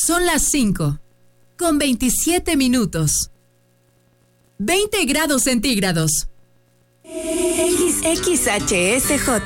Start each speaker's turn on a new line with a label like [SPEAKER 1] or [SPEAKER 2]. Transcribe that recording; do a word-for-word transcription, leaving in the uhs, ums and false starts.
[SPEAKER 1] Son las cinco, con veintisiete minutos. veinte grados centígrados.
[SPEAKER 2] X H S J